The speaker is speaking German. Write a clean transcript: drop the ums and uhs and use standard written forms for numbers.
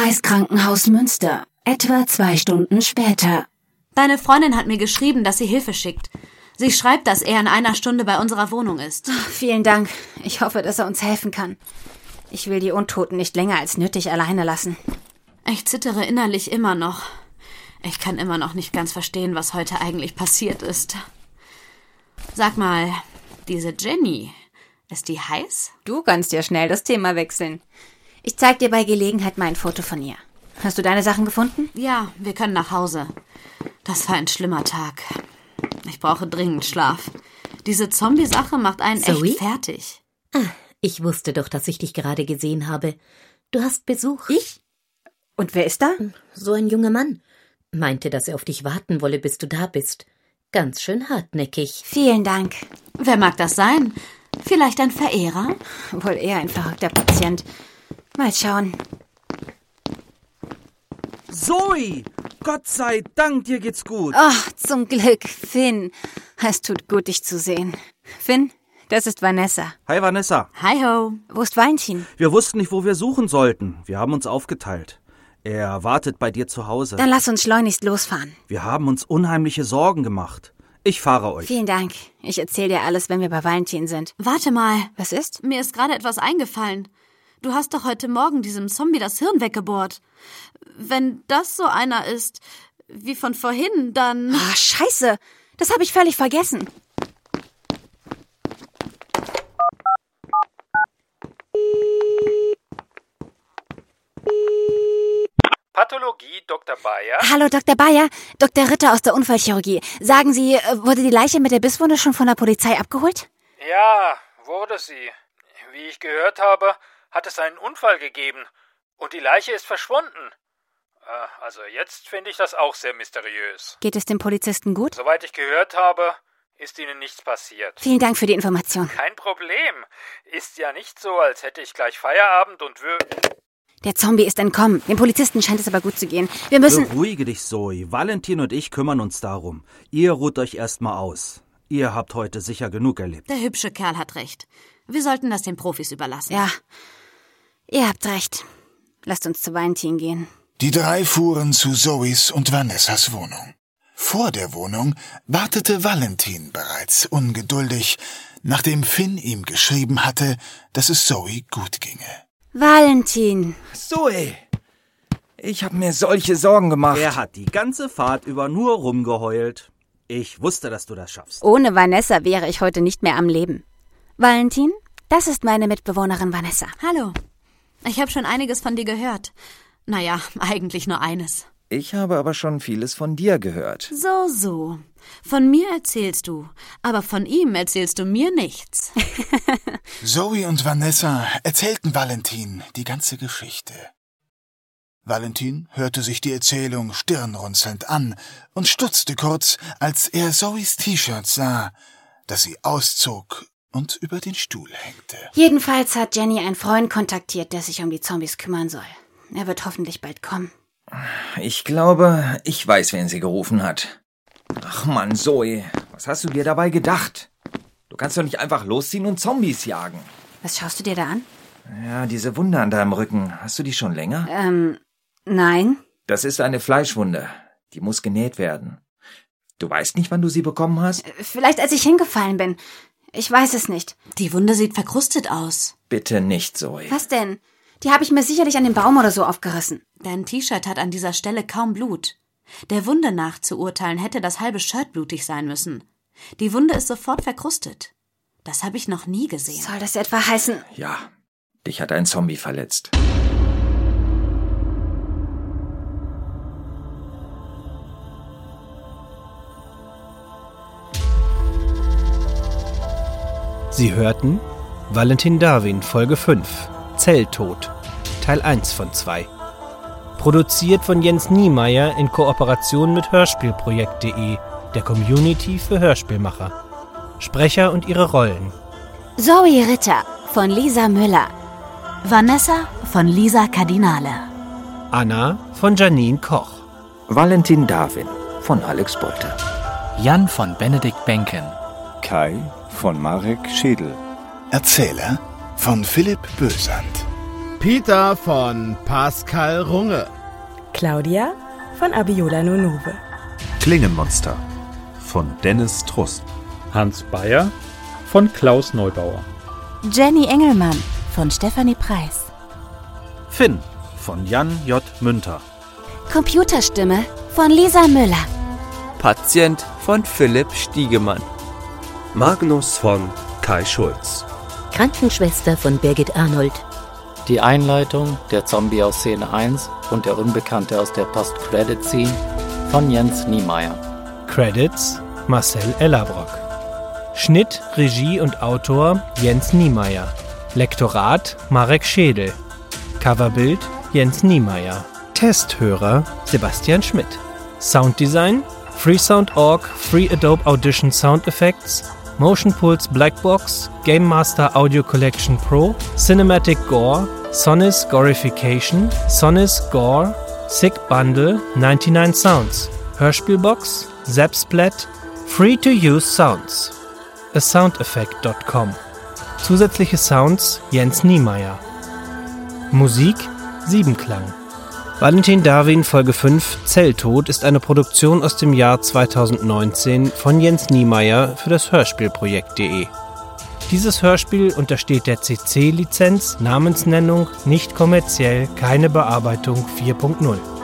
Kreiskrankenhaus Münster. Etwa 2 Stunden später. Deine Freundin hat mir geschrieben, dass sie Hilfe schickt. Sie schreibt, dass er in 1 Stunde bei unserer Wohnung ist. Vielen Dank. Ich hoffe, dass er uns helfen kann. Ich will die Untoten nicht länger als nötig alleine lassen. Ich zittere innerlich immer noch. Ich kann immer noch nicht ganz verstehen, was heute eigentlich passiert ist. Sag mal, diese Jenny, ist die heiß? Du kannst ja schnell das Thema wechseln. Ich zeig dir bei Gelegenheit mal ein Foto von ihr. Hast du deine Sachen gefunden? Ja, wir können nach Hause. Das war ein schlimmer Tag. Ich brauche dringend Schlaf. Diese Zombie-Sache macht einen echt fertig. Ich wusste doch, dass ich dich gerade gesehen habe. Du hast Besuch. Ich? Und wer ist da? So ein junger Mann. Meinte, dass er auf dich warten wolle, bis du da bist. Ganz schön hartnäckig. Vielen Dank. Wer mag das sein? Vielleicht ein Verehrer? Wohl eher ein verrückter Patient. Mal schauen. Zoe! Gott sei Dank, dir geht's gut. Ach, zum Glück, Finn. Es tut gut, dich zu sehen. Finn, das ist Vanessa. Hi, Vanessa. Hi ho. Wo ist Valentin? Wir wussten nicht, wo wir suchen sollten. Wir haben uns aufgeteilt. Er wartet bei dir zu Hause. Dann lass uns schleunigst losfahren. Wir haben uns unheimliche Sorgen gemacht. Ich fahre euch. Vielen Dank. Ich erzähle dir alles, wenn wir bei Valentin sind. Warte mal. Was ist? Mir ist gerade etwas eingefallen. Du hast doch heute Morgen diesem Zombie das Hirn weggebohrt. Wenn das so einer ist, wie von vorhin, dann... Ah, Scheiße. Das habe ich völlig vergessen. Pathologie, Dr. Bayer. Hallo, Dr. Bayer. Dr. Ritter aus der Unfallchirurgie. Sagen Sie, wurde die Leiche mit der Bisswunde schon von der Polizei abgeholt? Ja, wurde sie. Wie ich gehört habe, hat es einen Unfall gegeben. Und die Leiche ist verschwunden. Also jetzt finde ich das auch sehr mysteriös. Geht es dem Polizisten gut? Soweit ich gehört habe, ist Ihnen nichts passiert. Vielen Dank für die Information. Kein Problem. Ist ja nicht so, als hätte ich gleich Feierabend und Der Zombie ist entkommen. Dem Polizisten scheint es aber gut zu gehen. Wir müssen... Beruhige dich, Zoe. Valentin und ich kümmern uns darum. Ihr ruht euch erstmal aus. Ihr habt heute sicher genug erlebt. Der hübsche Kerl hat recht. Wir sollten das den Profis überlassen. Ja, ihr habt recht. Lasst uns zu Valentin gehen. Die 3 fuhren zu Zoes und Vanessas Wohnung. Vor der Wohnung wartete Valentin bereits ungeduldig, nachdem Finn ihm geschrieben hatte, dass es Zoe gut ginge. Valentin. Zoe, ich habe mir solche Sorgen gemacht. Er hat die ganze Fahrt über nur rumgeheult. Ich wusste, dass du das schaffst. Ohne Vanessa wäre ich heute nicht mehr am Leben. Valentin, das ist meine Mitbewohnerin Vanessa. Hallo. Ich habe schon einiges von dir gehört. Naja, eigentlich nur eines. Ich habe aber schon vieles von dir gehört. So. Von mir erzählst du, aber von ihm erzählst du mir nichts. Zoe und Vanessa erzählten Valentin die ganze Geschichte. Valentin hörte sich die Erzählung stirnrunzelnd an und stutzte kurz, als er Zoes T-Shirt sah, das sie auszog und über den Stuhl hängte. Jedenfalls hat Jenny einen Freund kontaktiert, der sich um die Zombies kümmern soll. Er wird hoffentlich bald kommen. Ich glaube, ich weiß, wen sie gerufen hat. Ach Mann, Zoe, was hast du dir dabei gedacht? Du kannst doch nicht einfach losziehen und Zombies jagen. Was schaust du dir da an? Ja, diese Wunde an deinem Rücken. Hast du die schon länger? Nein. Das ist eine Fleischwunde. Die muss genäht werden. Du weißt nicht, wann du sie bekommen hast? Vielleicht als ich hingefallen bin. Ich weiß es nicht. Die Wunde sieht verkrustet aus. Bitte nicht, Zoe. Was denn? Die habe ich mir sicherlich an dem Baum oder so aufgerissen. Dein T-Shirt hat an dieser Stelle kaum Blut. Der Wunde nach zu urteilen, hätte das halbe Shirt blutig sein müssen. Die Wunde ist sofort verkrustet. Das habe ich noch nie gesehen. Soll das etwa heißen? Ja, dich hat ein Zombie verletzt. Sie hörten Valentin Darwin, Folge 5, Zelltod, Teil 1 von 2. Produziert von Jens Niemeyer in Kooperation mit Hörspielprojekt.de, der Community für Hörspielmacher. Sprecher und ihre Rollen: Zoe Ritter von Lisa Müller, Vanessa von Lisa Cardinale, Anna von Janine Koch, Valentin Darwin von Alex Bolte, Jan von Benedikt Benken, Kai von Marek Schädel, Erzähler von Philipp Bösand, Peter von Pascal Runge. Claudia von Abiola Nonove. Klingenmonster von Dennis Trust. Hans Bayer von Klaus Neubauer. Jenny Engelmann von Stefanie Preis. Finn von Jan J. Münter. Computerstimme von Lisa Müller. Patient von Philipp Stiegemann. Magnus von Kai Schulz. Krankenschwester von Birgit Arnold. Die Einleitung, der Zombie aus Szene 1 und der Unbekannte aus der Post-Credit-Scene von Jens Niemeyer. Credits Marcel Ellerbrock. Schnitt, Regie und Autor Jens Niemeyer. Lektorat Marek Schädel. Coverbild Jens Niemeyer. Testhörer Sebastian Schmidt. Sounddesign Freesound.org, Free Adobe Audition Sound Effects, Motion Pulse Blackbox, Game Master Audio Collection Pro, Cinematic Gore, Sonis Gorification, Sonis Gore, SIG Bundle, 99 Sounds, Hörspielbox, Zapsplat, Free-to-Use Sounds, asoundeffect.com. Zusätzliche Sounds Jens Niemeyer. Musik Siebenklang. Valentin Darwin Folge 5 Zelltod ist eine Produktion aus dem Jahr 2019 von Jens Niemeyer für das Hörspielprojekt.de. Dieses Hörspiel untersteht der CC-Lizenz, Namensnennung, nicht kommerziell, keine Bearbeitung 4.0.